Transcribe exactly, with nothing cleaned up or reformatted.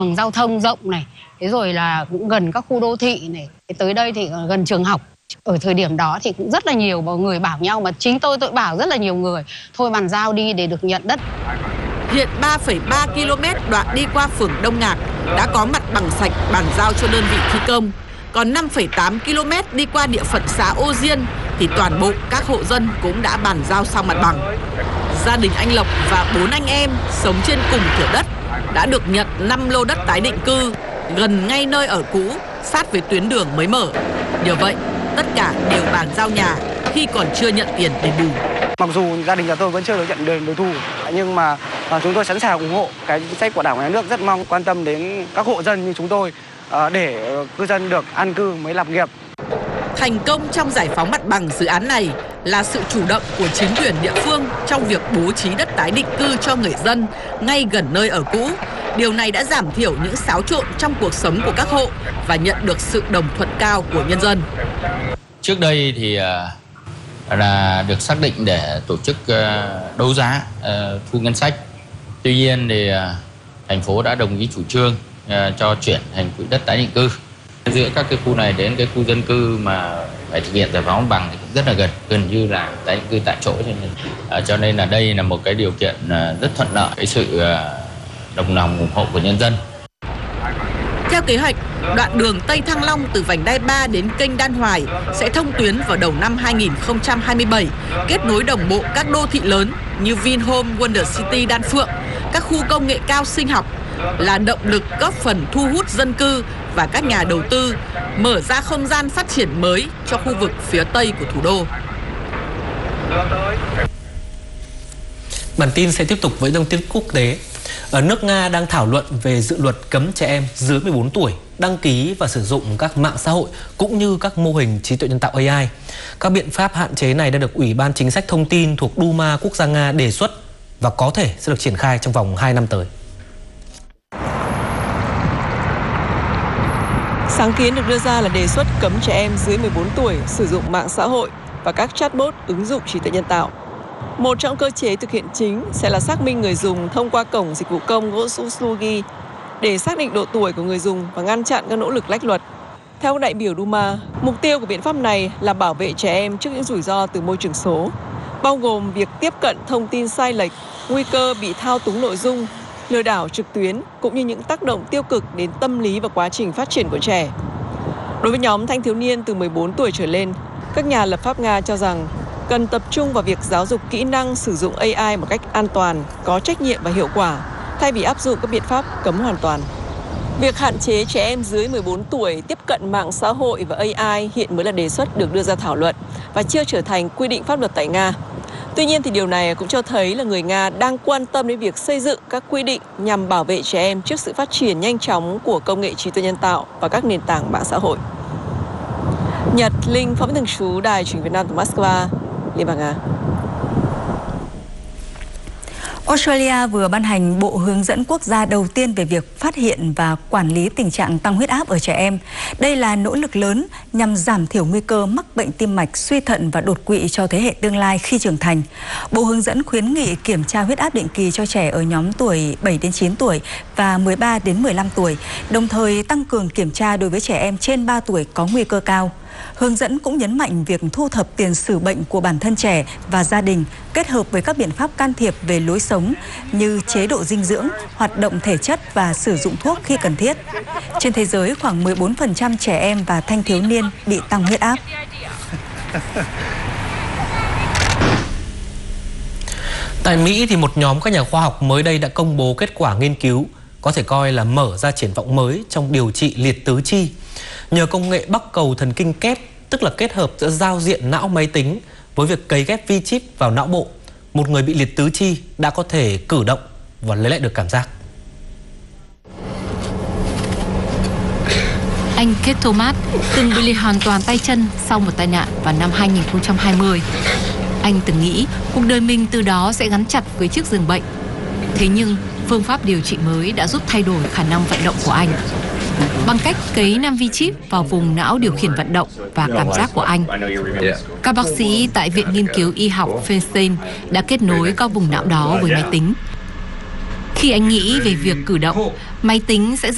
Đường giao thông rộng này, thế rồi là cũng gần các khu đô thị này, tới đây thì gần trường học. Ở thời điểm đó thì cũng rất là nhiều người bảo nhau, mà chính tôi tôi bảo rất là nhiều người thôi bàn giao đi để được nhận đất. Hiện ba phẩy ba ki lô mét đoạn đi qua phường Đông Ngạc đã có mặt bằng sạch bàn giao cho đơn vị thi công. Còn năm phẩy tám ki lô mét đi qua địa phận xã Ô Diên thì toàn bộ các hộ dân cũng đã bàn giao xong mặt bằng. Gia đình anh Lộc và bốn anh em sống trên cùng thửa đất đã được nhận năm lô đất tái định cư gần ngay nơi ở cũ, sát với tuyến đường mới mở. Nhờ vậy, tất cả đều bàn giao nhà khi còn chưa nhận tiền đền bù. Mặc dù gia đình nhà tôi vẫn chưa được nhận đền bồi thường, nhưng mà chúng tôi sẵn sàng ủng hộ cái chính sách của Đảng và Nhà nước, rất mong quan tâm đến các hộ dân như chúng tôi để cư dân được an cư mới lập nghiệp. Thành công trong giải phóng mặt bằng dự án này là sự chủ động của chính quyền địa phương trong việc bố trí đất tái định cư cho người dân ngay gần nơi ở cũ. Điều này đã giảm thiểu những xáo trộn trong cuộc sống của các hộ và nhận được sự đồng thuận cao của nhân dân. Trước đây thì là được xác định để tổ chức đấu giá thu ngân sách. Tuy nhiên thì thành phố đã đồng ý chủ trương cho chuyển thành quỹ đất tái định cư. Giữa các cái khu này đến cái khu dân cư mà phải thực hiện giải phóng mặt bằng thì cũng rất là gần, gần như là tái định cư tại chỗ, cho nên à, cho nên là đây là một cái điều kiện rất thuận lợi cái sự đồng lòng ủng hộ của nhân dân. Theo kế hoạch, đoạn đường Tây Thăng Long từ vành đai ba đến kênh Đan Hoài sẽ thông tuyến vào đầu năm hai nghìn không trăm hai mươi bảy, kết nối đồng bộ các đô thị lớn như Vinhome, Wonder City, Đan Phượng, các khu công nghệ cao sinh học, là động lực góp phần thu hút dân cư và các nhà đầu tư, mở ra không gian phát triển mới cho khu vực phía Tây của thủ đô. Bản tin sẽ tiếp tục với thông tin quốc tế. Ở nước Nga đang thảo luận về dự luật cấm trẻ em dưới mười bốn tuổi đăng ký và sử dụng các mạng xã hội cũng như các mô hình trí tuệ nhân tạo A I. Các biện pháp hạn chế này đã được Ủy ban Chính sách Thông tin thuộc Duma Quốc gia Nga đề xuất và có thể sẽ được triển khai trong vòng hai năm tới. Sáng kiến được đưa ra là đề xuất cấm trẻ em dưới mười bốn tuổi sử dụng mạng xã hội và các chatbot ứng dụng trí tuệ nhân tạo. Một trong cơ chế thực hiện chính sẽ là xác minh người dùng thông qua cổng dịch vụ công Gosuslugi để xác định độ tuổi của người dùng và ngăn chặn các nỗ lực lách luật. Theo đại biểu Duma, mục tiêu của biện pháp này là bảo vệ trẻ em trước những rủi ro từ môi trường số, bao gồm việc tiếp cận thông tin sai lệch, nguy cơ bị thao túng nội dung, lừa đảo trực tuyến cũng như những tác động tiêu cực đến tâm lý và quá trình phát triển của trẻ. Đối với nhóm thanh thiếu niên từ mười bốn tuổi trở lên, các nhà lập pháp Nga cho rằng cần tập trung vào việc giáo dục kỹ năng sử dụng A I một cách an toàn, có trách nhiệm và hiệu quả, thay vì áp dụng các biện pháp cấm hoàn toàn. Việc hạn chế trẻ em dưới mười bốn tuổi tiếp cận mạng xã hội và A I hiện mới là đề xuất được đưa ra thảo luận và chưa trở thành quy định pháp luật tại Nga. Tuy nhiên thì điều này cũng cho thấy là người Nga đang quan tâm đến việc xây dựng các quy định nhằm bảo vệ trẻ em trước sự phát triển nhanh chóng của công nghệ trí tuệ nhân tạo và các nền tảng mạng xã hội. Nhật Linh, phóng viên thường trú Đài Truyền hình Việt Nam từ Moscow, Liên bang Nga. Australia vừa ban hành bộ hướng dẫn quốc gia đầu tiên về việc phát hiện và quản lý tình trạng tăng huyết áp ở trẻ em. Đây là nỗ lực lớn nhằm giảm thiểu nguy cơ mắc bệnh tim mạch, suy thận và đột quỵ cho thế hệ tương lai khi trưởng thành. Bộ hướng dẫn khuyến nghị kiểm tra huyết áp định kỳ cho trẻ ở nhóm tuổi bảy đến chín tuổi và mười ba đến mười lăm tuổi, đồng thời tăng cường kiểm tra đối với trẻ em trên ba tuổi có nguy cơ cao. Hướng dẫn cũng nhấn mạnh việc thu thập tiền sử bệnh của bản thân trẻ và gia đình kết hợp với các biện pháp can thiệp về lối sống như chế độ dinh dưỡng, hoạt động thể chất và sử dụng thuốc khi cần thiết. Trên thế giới, khoảng mười bốn phần trăm trẻ em và thanh thiếu niên bị tăng huyết áp. Tại Mỹ thì một nhóm các nhà khoa học mới đây đã công bố kết quả nghiên cứu có thể coi là mở ra triển vọng mới trong điều trị liệt tứ chi. Nhờ công nghệ bắc cầu thần kinh kép, tức là kết hợp giữa giao diện não máy tính với việc cấy ghép vi chip vào não bộ, một người bị liệt tứ chi đã có thể cử động và lấy lại được cảm giác. Anh Keith Thomas từng bị liệt hoàn toàn tay chân sau một tai nạn vào năm hai nghìn không trăm hai mươi. Anh từng nghĩ cuộc đời mình từ đó sẽ gắn chặt với chiếc giường bệnh. Thế nhưng phương pháp điều trị mới đã giúp thay đổi khả năng vận động của anh. Bằng cách cấy năm vi chip vào vùng não điều khiển vận động và cảm giác của anh, các bác sĩ tại Viện Nghiên cứu Y học Feinstein đã kết nối các vùng não đó với máy tính. Khi anh nghĩ về việc cử động, máy tính sẽ